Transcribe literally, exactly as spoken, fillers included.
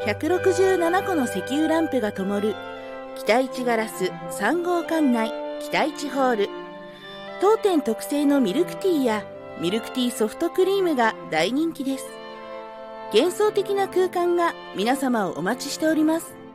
ひゃくろくじゅうななこの石油ランプが灯る北一ガラスさん号館内北一ホール。当店特製のミルクティーやミルクティーソフトクリームが大人気です。幻想的な空間が皆様をお待ちしております。